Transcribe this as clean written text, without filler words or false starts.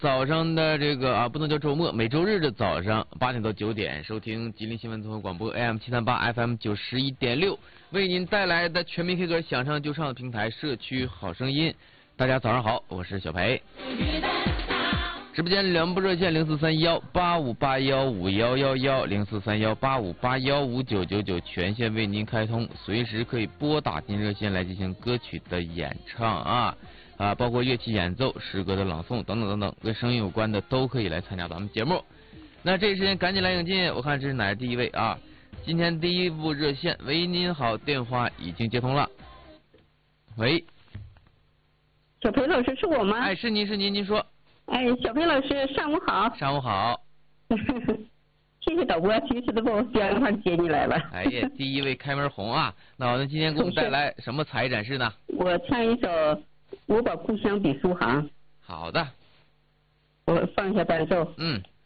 早上的这个不能叫周末，每周日的早上8点到9点，收听吉林新闻综合广播 AM738 FM 91.6，为您带来的全民 K 歌想唱就唱的平台社区好声音。大家早上好，我是小培。直播间两部热线043185815111，043185815999全线为您开通，随时可以拨打进热线来进行歌曲的演唱包括乐器演奏、诗歌的朗诵等等等等，跟声音有关的都可以来参加咱们节目。那这时间赶紧来引进，我看这是哪第一位啊？今天第一部热线，喂，您好，电话已经接通了。喂， 小裴老师是我吗？ 哎，是您，您说。 哎，小裴老师，上午好。 上午好。 谢谢导播，及时的把我电话接进来了。 哎呀，第一位开门红啊！那我们今天给我们带来什么才艺展示呢？ 我唱一首《我把故乡比苏杭》。 好的。 我放一下伴奏。